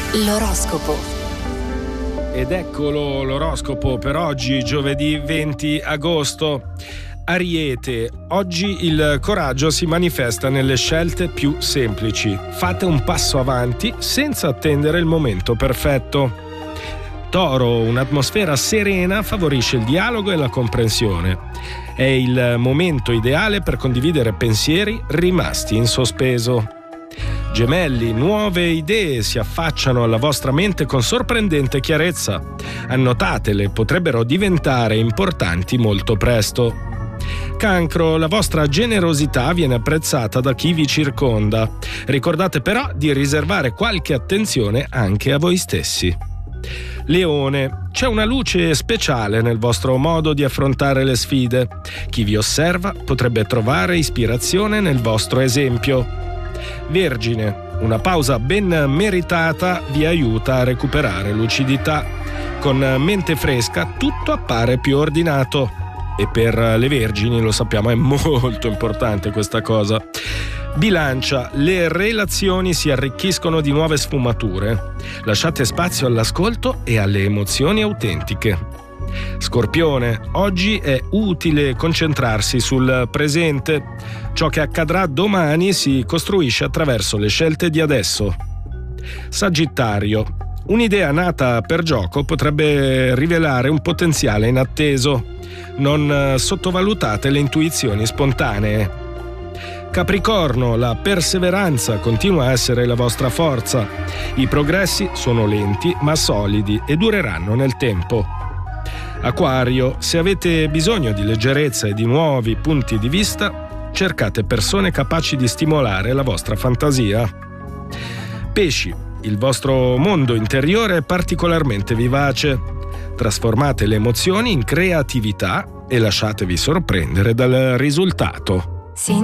L'oroscopo. Ed eccolo l'oroscopo per oggi, giovedì 20 agosto. Ariete, oggi il coraggio si manifesta nelle scelte più semplici. Fate un passo avanti senza attendere il momento perfetto. Toro, un'atmosfera serena favorisce il dialogo e la comprensione. È il momento ideale per condividere pensieri rimasti in sospeso. Gemelli, nuove idee si affacciano alla vostra mente con sorprendente chiarezza. Annotatele, potrebbero diventare importanti molto presto. Cancro, la vostra generosità viene apprezzata da chi vi circonda. Ricordate però di riservare qualche attenzione anche a voi stessi. Leone, c'è una luce speciale nel vostro modo di affrontare le sfide. Chi vi osserva potrebbe trovare ispirazione nel vostro esempio. Vergine, una pausa ben meritata vi aiuta a recuperare lucidità. Con mente fresca tutto appare più ordinato. E per le Vergini, lo sappiamo, è molto importante questa cosa. Bilancia, le relazioni si arricchiscono di nuove sfumature. Lasciate spazio all'ascolto e alle emozioni autentiche. Scorpione, oggi è utile concentrarsi sul presente. Ciò che accadrà domani si costruisce attraverso le scelte di adesso. Sagittario, un'idea nata per gioco potrebbe rivelare un potenziale inatteso. Non sottovalutate le intuizioni spontanee. Capricorno, la perseveranza continua a essere la vostra forza. I progressi sono lenti ma solidi e dureranno nel tempo. Acquario, se avete bisogno di leggerezza e di nuovi punti di vista, cercate persone capaci di stimolare la vostra fantasia. Pesci, il vostro mondo interiore è particolarmente vivace. Trasformate le emozioni in creatività e lasciatevi sorprendere dal risultato.